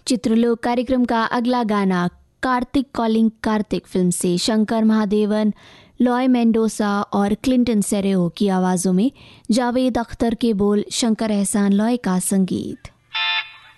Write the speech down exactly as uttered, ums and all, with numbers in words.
चित्रलोक कार्यक्रम का अगला गाना कार्तिक कॉलिंग कार्तिक फिल्म से शंकर महादेवन, लॉय मेंडोसा और क्लिंटन सेरेओ की आवाज़ों में, जावेद अख्तर के बोल, शंकर एहसान लॉय का संगीत।